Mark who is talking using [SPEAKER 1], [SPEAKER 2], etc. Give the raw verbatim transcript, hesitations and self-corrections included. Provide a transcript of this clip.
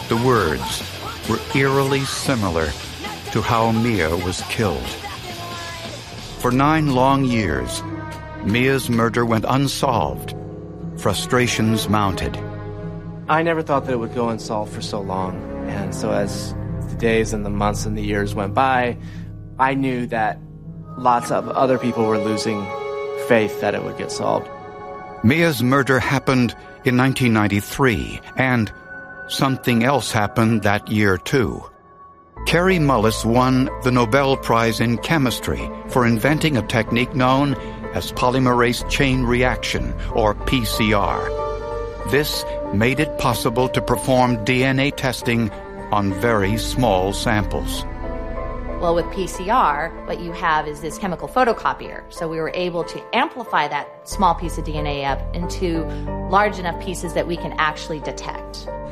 [SPEAKER 1] The words were eerily similar to how Mia was killed. For nine long years, Mia's murder went unsolved. Frustrations mounted.
[SPEAKER 2] I never thought that it would go unsolved for so long. And so as the days and the months and the years went by, I knew that lots of other people were losing faith that it would get solved.
[SPEAKER 1] Mia's murder happened in nineteen ninety-three, and something else happened that year, too. Kary Mullis won the Nobel Prize in Chemistry for inventing a technique known as polymerase chain reaction, or P C R. This made it possible to perform D N A testing on very small samples.
[SPEAKER 3] Well, with P C R, what you have is this chemical photocopier. So we were able to amplify that small piece of D N A up into large enough pieces that we can actually detect.